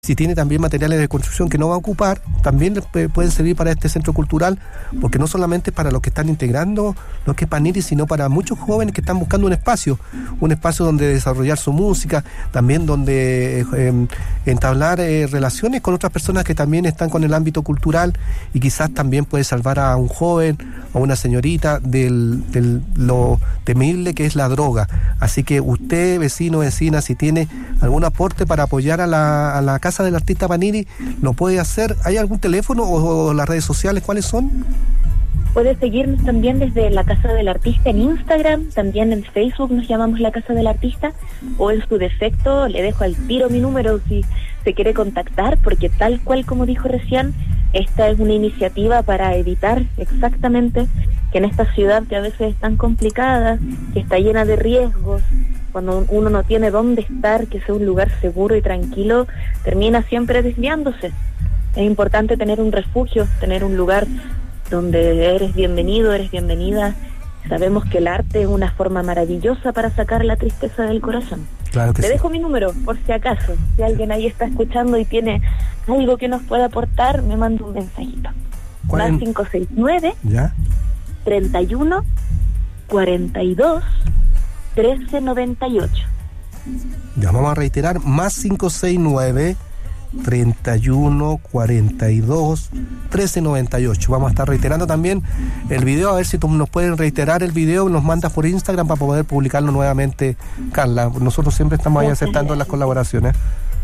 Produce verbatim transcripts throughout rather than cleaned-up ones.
Si tiene también materiales de construcción que no va a ocupar, también pueden servir para este centro cultural, porque no solamente es para los que están integrando lo que es Paniri, sino para muchos jóvenes que están buscando un espacio, un espacio donde desarrollar su música, también donde eh, entablar eh, relaciones con otras personas que también están con el ámbito cultural, y quizás también puede salvar a un joven o una señorita del, del lo temible que es la droga. Así que usted, vecino, vecina, si tiene algún aporte para apoyar a la, a la casa del artista Paniri, lo puede hacer. ¿Hay algún teléfono o, o las redes sociales? ¿Cuáles son? Puede seguirnos también desde la Casa del Artista en Instagram, también en Facebook nos llamamos la Casa del Artista, o en su defecto le dejo al tiro mi número si se quiere contactar, porque tal cual como dijo recién, esta es una iniciativa para evitar exactamente que en esta ciudad que a veces es tan complicada, que está llena de riesgos, cuando uno no tiene dónde estar, que sea un lugar seguro y tranquilo, termina siempre desviándose. Es importante tener un refugio, tener un lugar donde eres bienvenido, eres bienvenida. Sabemos que el arte es una forma maravillosa para sacar la tristeza del corazón. Claro que Le sí. dejo mi número, por si acaso. Si alguien ahí está escuchando y tiene algo que nos pueda aportar, me manda un mensajito. Más cinco seis nueve, ¿ya? treinta y uno, cuarenta y dos, trece noventa y ocho. Ya vamos a reiterar, más cinco seis nueve, treinta y uno, cuarenta y dos, trece noventa y ocho. Vamos a estar reiterando también el video, a ver si tú nos pueden reiterar el video, nos mandas por Instagram para poder publicarlo nuevamente, Carla. Nosotros siempre estamos ahí aceptando las colaboraciones.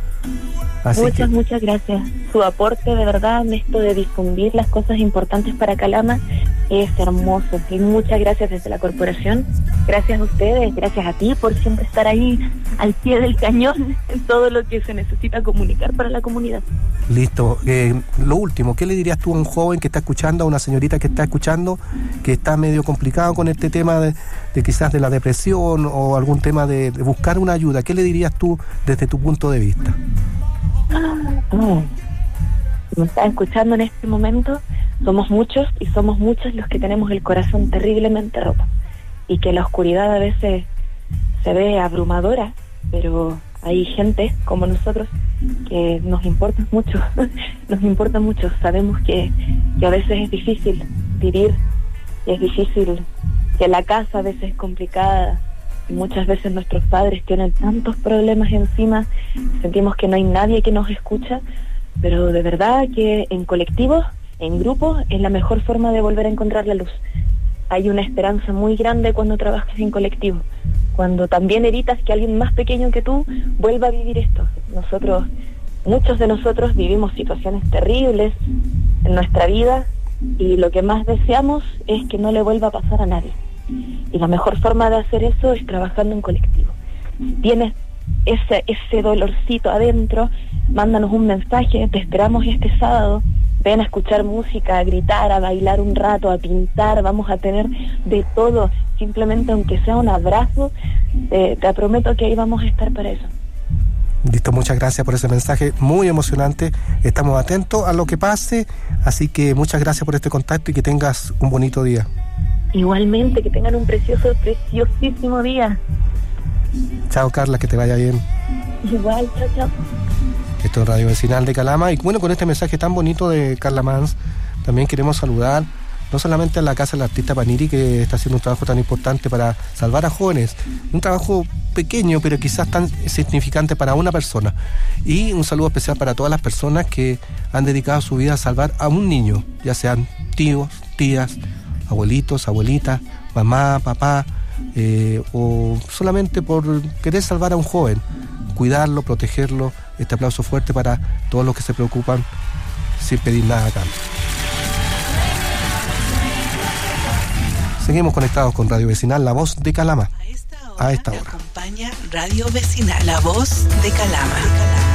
Así muchas, que... muchas gracias. Su aporte de verdad en esto de difundir las cosas importantes para Calama es hermoso. Y muchas gracias desde la corporación. Gracias a ustedes, gracias a ti por siempre estar ahí al pie del cañón en todo lo que se necesita comunicar para la comunidad. Listo. Eh, lo último, ¿qué le dirías tú a un joven que está escuchando, a una señorita que está escuchando, que está medio complicado con este tema de, de quizás de la depresión o algún tema de, de buscar una ayuda? ¿Qué le dirías tú desde tu punto de vista? Oh. Si me estás escuchando en este momento, somos muchos y somos muchos los que tenemos el corazón terriblemente roto, y que la oscuridad a veces se ve abrumadora, pero hay gente como nosotros que nos importa mucho, nos importa mucho. Sabemos que, que a veces es difícil vivir, es difícil, que la casa a veces es complicada, y muchas veces nuestros padres tienen tantos problemas encima, sentimos que no hay nadie que nos escucha, pero de verdad que en colectivos, en grupos, es la mejor forma de volver a encontrar la luz. Hay una esperanza muy grande cuando trabajas en colectivo, cuando también evitas que alguien más pequeño que tú vuelva a vivir esto. Nosotros, muchos de nosotros vivimos situaciones terribles en nuestra vida, y lo que más deseamos es que no le vuelva a pasar a nadie. Y la mejor forma de hacer eso es trabajando en colectivo. Si tienes ese, ese dolorcito adentro, mándanos un mensaje, te esperamos este sábado, ven a escuchar música, a gritar, a bailar un rato, a pintar, vamos a tener de todo, simplemente aunque sea un abrazo, te, te prometo que ahí vamos a estar para eso. Listo, muchas gracias por ese mensaje muy emocionante. Estamos atentos a lo que pase, así que muchas gracias por este contacto y que tengas un bonito día. Igualmente, que tengan un precioso, preciosísimo día. Chao, Carla, que te vaya bien. Igual, chao, chao. Esto es Radio Vecinal de Calama, y bueno, con este mensaje tan bonito de Carla Mans, también queremos saludar no solamente a la Casa del Artista Paniri, que está haciendo un trabajo tan importante para salvar a jóvenes, un trabajo pequeño pero quizás tan significante para una persona, y un saludo especial para todas las personas que han dedicado su vida a salvar a un niño, ya sean tíos, tías, abuelitos, abuelitas, mamá, papá, eh, o solamente por querer salvar a un joven, cuidarlo, protegerlo. Este aplauso fuerte para todos los que se preocupan sin pedir nada a cambio. Seguimos conectados con Radio Vecinal, la voz de Calama. A esta hora, a esta hora. Acompaña Radio Vecinal, la voz de Calama.